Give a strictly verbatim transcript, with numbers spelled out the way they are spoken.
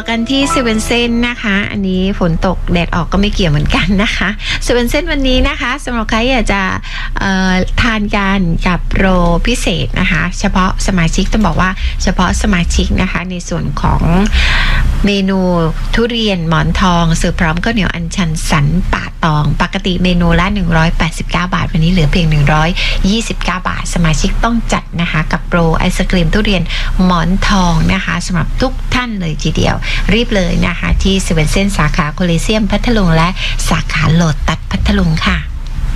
กันที่เซเว่นเซนนะคะอันนี้ฝนตกแดดออกก็ไม่เกี่ยวเหมือนกันนะคะเซเว่นเซนวันนี้นะคะสำหรับใครอยากจะทานกันกับโปรพิเศษนะคะเฉพาะสมาชิกต้องบอกว่าเฉพาะสมาชิกนะคะในส่วนของเมนูทุเรียนหมอนทองเสิร์ฟพร้อมข้าวเหนียวอัญชันสันป่าตองปกติเมนูละหนึ่งร้อยแปดสิบเก้าบาทวันนี้เหลือเพียงหนึ่งร้อยยี่สิบเก้าบาทสมาชิกต้องจัดนะคะกับโปรไอศกรีมทุเรียนหมอนทองนะคะสำหรับทุกท่านเลยทีเดียวรีบเลยนะคะที่เซเว่นเซนสาขาโคลิเซียมพัทลุงและสาขาโลตัสพัทลุงค่ะ